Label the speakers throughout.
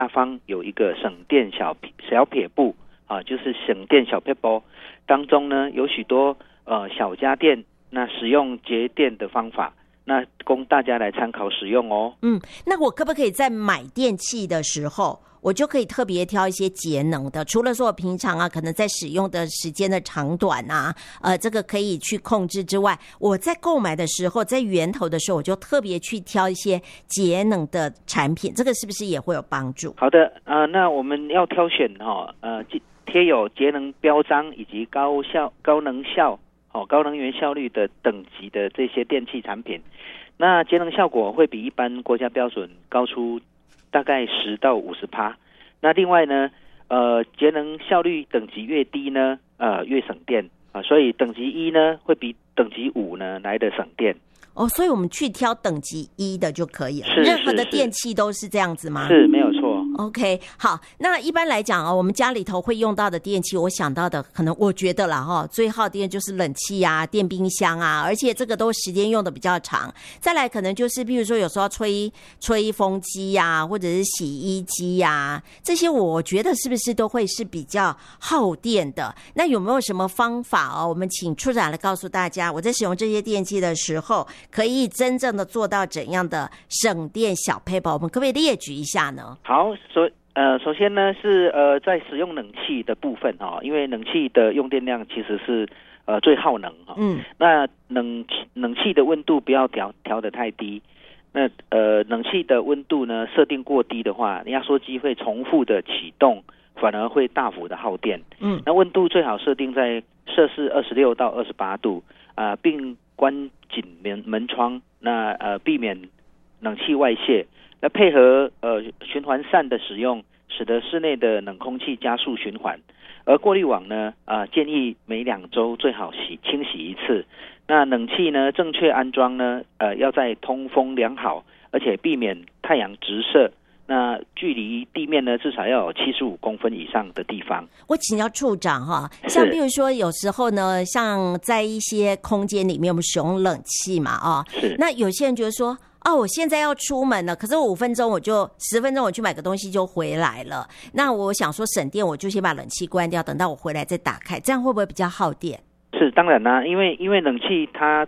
Speaker 1: 下方有一个省电小撇步啊，就是省电小撇步当中呢，有许多小家电那使用节电的方法，那供大家来参考使用哦。
Speaker 2: 那我可不可以在买电器的时候，我就可以特别挑一些节能的？除了说我平常可能在使用的时间的长短这个可以去控制之外，我在购买的时候，在源头的时候，我就特别去挑一些节能的产品，这个是不是也会有帮助？
Speaker 1: 好的，那我们要挑选贴有节能标章以及高能源效率的等级的这些电器产品，那节能效果会比一般国家标准高出大概10%到50%。那另外呢，节能效率等级越低呢，越省电所以等级1呢会比等级5呢来的省电。
Speaker 2: 所以我们去挑等级1的就可以了。任何的电器都是这样子吗？
Speaker 1: 是，没有错。
Speaker 2: OK， 好，那一般来讲我们家里头会用到的电器，我想到的可能我觉得啦最耗电就是冷气电冰箱而且这个都时间用的比较长。再来可能就是比如说有时候吹风机或者是洗衣机这些我觉得是不是都会是比较耗电的？那有没有什么方法我们请处长来告诉大家，我在使用这些电器的时候可以真正的做到怎样的省电小撇步？我们可不可以列举一下呢？
Speaker 1: 好，首先呢是在使用冷气的部分因为冷气的用电量其实是最耗能那冷气的温度不要调得太低。那冷气的温度呢设定过低的话，压缩机会重复的启动，反而会大幅的耗电。那温度最好设定在摄氏26到28度并关紧门窗，那避免冷气外泄。那配合循环扇的使用，使得室内的冷空气加速循环。而过滤网呢建议每2周最好清洗一次。那冷气呢正确安装呢要在通风良好，而且避免太阳直射。那距离地面呢至少要有75公分以上的地方。
Speaker 2: 我请教处长像比如说有时候呢，像在一些空间里面我们使用冷气嘛那有些人觉得说我现在要出门了，可是我10分钟我去买个东西就回来了。那我想说省电，我就先把冷气关掉，等到我回来再打开，这样会不会比较耗电？
Speaker 1: 是，当然啦，因为冷气它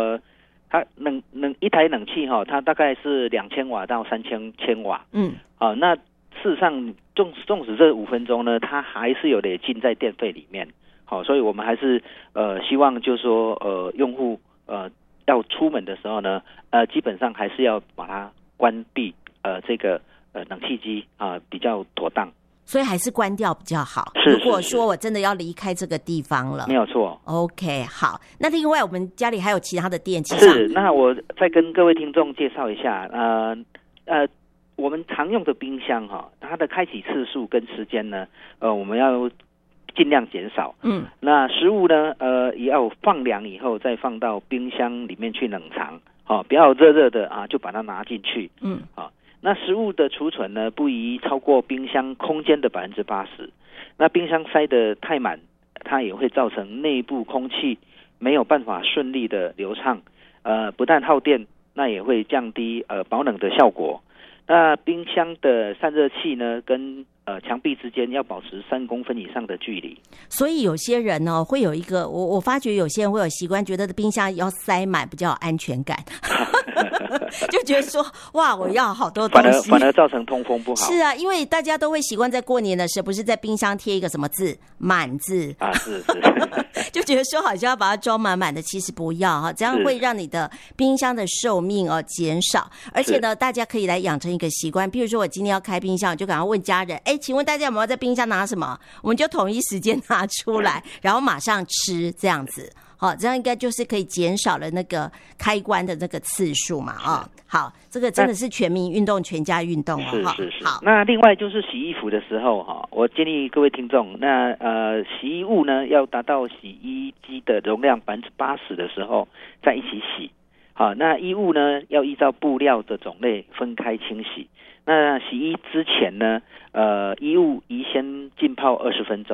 Speaker 1: 一台冷气它大概是2000瓦到3000瓦。那事实上纵使这5分钟呢，它还是有累进在电费里面。所以我们还是希望就是说用户要出门的时候呢，基本上还是要把它关闭这个冷气机比较妥当。
Speaker 2: 所以还是关掉比较好。
Speaker 1: 是，
Speaker 2: 如果说我真的要离开这个地方了，
Speaker 1: 没有错。
Speaker 2: OK， 好。那另外我们家里还有其他的电器
Speaker 1: 是，那我再跟各位听众介绍一下，我们常用的冰箱它的开启次数跟时间呢，我们要尽量减少。那食物呢也要放凉以后再放到冰箱里面去冷藏不要热的就把它拿进去。那食物的储存呢不宜超过冰箱空间的80%。那冰箱塞得太满，它也会造成内部空气没有办法顺利的流畅，不但耗电，那也会降低保冷的效果。那冰箱的散热器呢跟墙壁之间要保持3公分以上的距离。
Speaker 2: 所以有些人会有一个我发觉有些人会有习惯，觉得冰箱要塞满比较有安全感就觉得说哇我要好多东西，
Speaker 1: 反而造成通风不好。
Speaker 2: 是因为大家都会习惯在过年的时候不是在冰箱贴一个什么字满字
Speaker 1: 是
Speaker 2: 就觉得说好像要把它装满满的，其实不要这样会让你的冰箱的寿命减少。而且呢大家可以来养成一个习惯，比如说我今天要开冰箱，我就赶快问家人请问大家有没有在冰箱拿什么，我们就统一时间拿出来然后马上吃，这样子这样应该就是可以减少了那个开关的那个次数嘛好，这个真的是全民运动全家运动
Speaker 1: 是
Speaker 2: 好。
Speaker 1: 那另外就是洗衣服的时候我建议各位听众，那洗衣物呢要达到洗衣机的容量80%的时候再一起洗。那衣物呢要依照布料的种类分开清洗。那洗衣之前呢衣物宜先浸泡20分钟，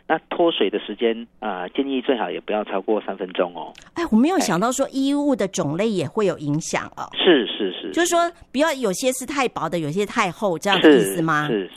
Speaker 1: 那脱水的时间建议最好也不要超过3分钟哦。
Speaker 2: 我没有想到说衣物的种类也会有影响哦。
Speaker 1: 是，
Speaker 2: 就是说不要有些是太薄的，有些太厚，这样的意思吗？
Speaker 1: 是